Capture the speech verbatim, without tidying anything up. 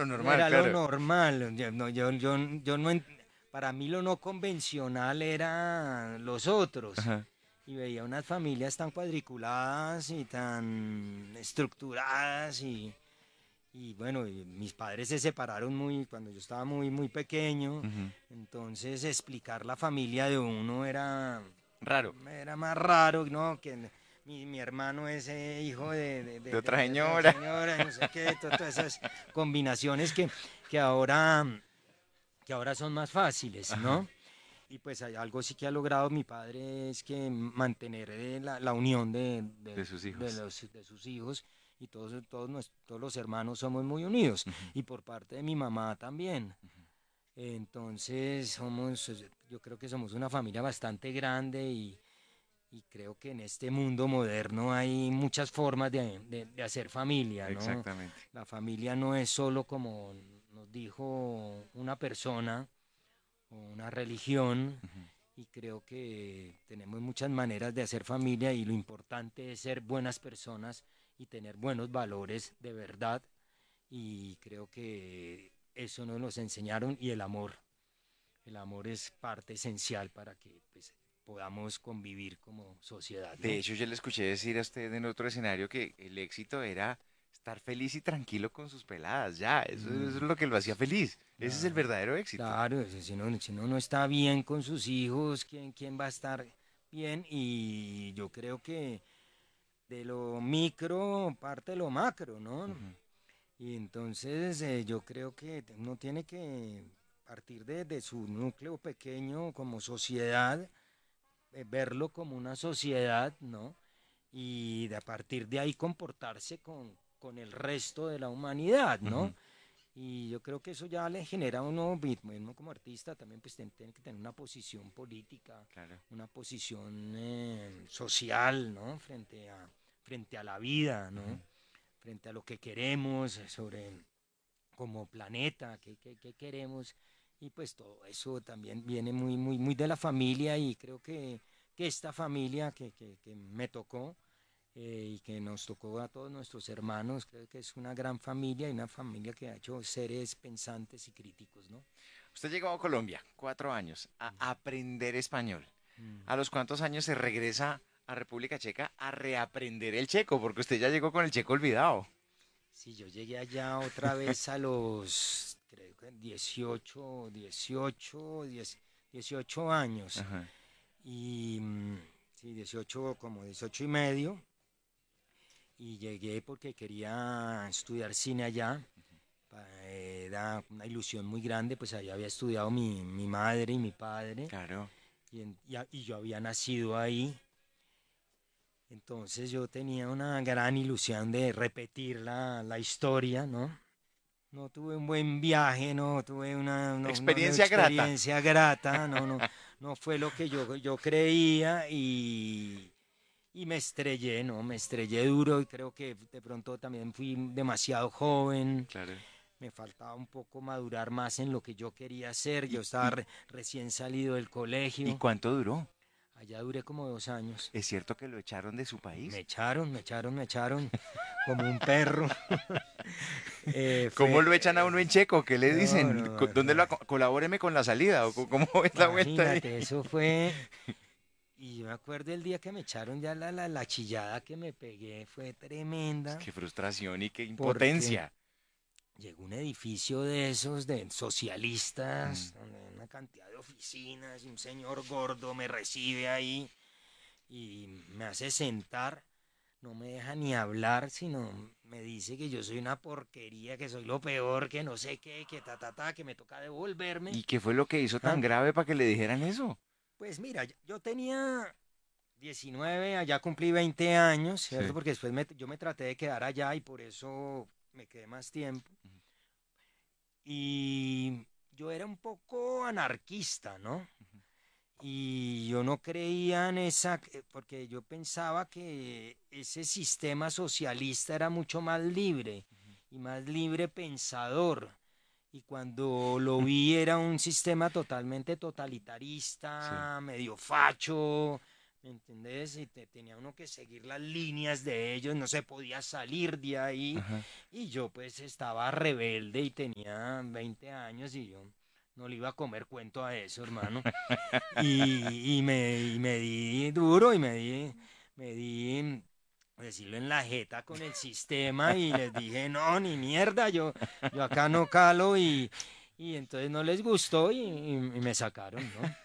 lo normal, era lo claro. normal. Yo, no, yo, yo, yo no, en- para mí lo no convencional era los otros. Ajá. Y veía unas familias tan cuadriculadas y tan estructuradas y, y bueno, y mis padres se separaron muy cuando yo estaba muy muy pequeño, Ujú. entonces explicar la familia de uno era Raro. era más raro, ¿no? Que mi, mi hermano es eh, hijo de, de, De de, de- otra de otra señora. señora, no sé qué, to- todas esas combinaciones que, que ahora que ahora son más fáciles, Ajá. ¿no? Y pues hay algo sí que ha logrado mi padre es que mantener eh, la, la unión de, De de, sus de hijos. los, de sus hijos y todos, todos, nues- todos los hermanos somos muy unidos Ujú, y por parte de mi mamá también. ujú. Entonces somos, yo creo que somos una familia bastante grande y, y creo que en este mundo moderno hay muchas formas de, de- de hacer familia, ¿no? Exactamente. La familia no es solo como nos dijo una persona o una religión, Ujú. y creo que tenemos muchas maneras de hacer familia y lo importante es ser buenas personas y tener buenos valores de verdad y creo que eso nos los enseñaron y el amor. El amor es parte esencial para que pues, podamos convivir como sociedad, De ¿no? hecho, yo le escuché decir a usted en otro escenario que el éxito era estar feliz y tranquilo con sus peladas. Ya, eso, eso es Mm, lo que lo hacía feliz. Ese es el claro, verdadero éxito. claro, si si uno, si uno no está bien con sus hijos, ¿quién, quién va a estar bien? Y yo creo que de lo micro parte lo macro, ¿no? Ujú, Y entonces eh, yo creo que uno tiene que partir de, de su núcleo pequeño como sociedad, eh, verlo como una sociedad, ¿no? Y de, a partir de ahí comportarse con, con el resto de la humanidad, ujú. ¿no? Y yo creo que eso ya le genera a uno, uno como artista también pues tiene, tiene que tener una posición política, Claro. una posición eh, social, ¿no? Frente a, frente a la vida, Ujú. ¿no? Frente a lo que queremos, eh, sobre como planeta, qué, qué, qué queremos. Y pues todo eso también viene muy, muy, muy de la familia y creo que, que esta familia que, que, que me tocó eh, y que nos tocó a todos nuestros hermanos, creo que es una gran familia y una familia que ha hecho seres pensantes y críticos, ¿no? Usted llegó a Colombia, cuatro años, a aprender español. Mm. ¿A los cuántos años se regresa a República Checa a reaprender el checo? Porque usted ya llegó con el checo olvidado. Sí, yo llegué allá otra vez a los, creo que dieciocho, dieciocho, diez, dieciocho años. Ajá. Y mm, sí, dieciocho, como dieciocho y medio. Y llegué porque quería estudiar cine allá. pa- Era una ilusión muy grande, pues ahí había estudiado mi, mi madre y mi padre. Claro. Y, en- y a- y yo había nacido ahí. Entonces yo tenía una gran ilusión de repetir la, la historia, ¿no? No tuve un buen viaje, no tuve una, no, no- no Experiencia grata. experiencia grata, no, no, no fue lo que yo, yo creía y, y me estrellé, ¿no? Me estrellé duro y creo que de pronto también fui demasiado joven, Claro. me faltaba un poco madurar más en lo que yo quería hacer, ¿Y, yo estaba y, re- recién salido del y colegio, cuánto duró? allá duré como dos años. ¿Es cierto que lo echaron de su Me país? echaron, me echaron, me echaron como un perro. Eh, ¿Cómo fue, lo echan a uno en eh, checo? ¿Qué le no, dicen? Co- no, ¿Dónde lo fue, aco- colabóreme con la salida? ¿O co- cómo es la vuelta ahí? imagínate, eso fue. Y yo me acuerdo el día que me echaron ya la, la, la chillada que me pegué, fue tremenda, Qué frustración y qué porque impotencia. llegó un edificio de esos, de Mm. socialistas, donde hay una cantidad de oficinas, y un señor gordo me recibe ahí y me hace sentar, no me deja ni hablar, sino me dice que yo soy una porquería, que soy lo peor, que no sé qué, que ta, ta, ta, que me toca devolverme. ¿Y qué fue lo que hizo tan ¿Ah? grave para que le dijeran eso? Pues mira, yo yo tenía diecinueve, allá cumplí veinte años, ¿cierto? Sí. Porque después me- yo me traté de quedar allá y por eso me quedé más tiempo. Ujú, Y yo era un poco anarquista, ¿no? ujú, Y yo no creía en esa, eh, porque yo pensaba que ese sistema socialista era mucho más libre ujú. y más libre pensador. Y cuando lo vi era un sistema totalmente Sí. totalitarista, medio facho, ¿me entendés? Y te, tenía uno que seguir las líneas de ellos, no se podía salir de ahí. Ajá. Y yo pues estaba rebelde y tenía veinte años y yo no le iba a comer cuento a eso, hermano. Y, y me, y me di duro y me di, me di, decirlo en la jeta con el sistema y les dije, no, ni mierda, yo, yo acá no calo y, y entonces no les gustó y, y- y me sacaron, ¿no?